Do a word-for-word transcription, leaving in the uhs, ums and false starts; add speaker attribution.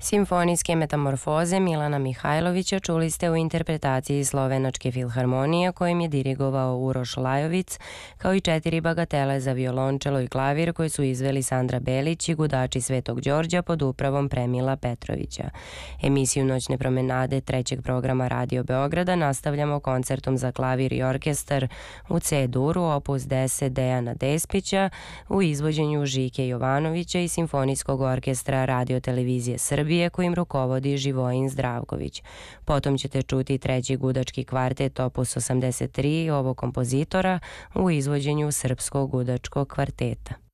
Speaker 1: Simfonijske metamorfoze Milana Mihajlovića čuli ste u interpretaciji Slovenačke filharmonije kojim je dirigovao Uroš Lajovic, kao i četiri bagatele za violončelo i klavir koje su izveli Sandra Belić i gudači Svetog Đorđa pod upravom Premila Petrovića. Emisiju Noćne promenade trećeg programa Radio Beograda nastavljamo koncertom za klavir i orkestar u C-duru opus deset Dejana Despića u izvođenju Žike Jovanovića i Simfonijskog orkestra Radio Televizije Srbije kojim rukovodi Živojin Zdravković. Potom ćete čuti treći gudački kvartet opus osamdeset tri ovog kompozitora u izvođenju Srpskog gudačkog kvarteta.